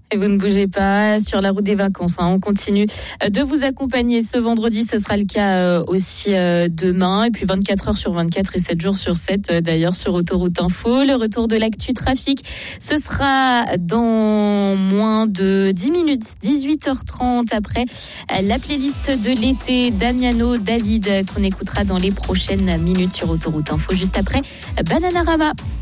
Et vous ne bougez pas sur la route des vacances. On continue de vous accompagner ce vendredi. Ce sera le cas aussi demain. Et puis 24 heures sur 24 et 7 jours sur 7 d'ailleurs sur Autoroute Info. Le retour de l'actu trafic, ce sera dans moins de 10 minutes, 18h30 après la playlist de l'été Damiano David qu'on écoutera dans les prochaines minutes sur Autoroute Info. Juste après Bananarama.